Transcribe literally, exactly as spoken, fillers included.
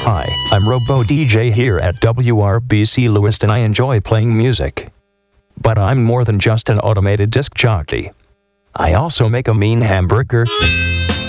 Hi, I'm Robo D J here at W R B C Lewiston. I enjoy playing music. But I'm more than just an automated disc jockey. I also make a mean hamburger,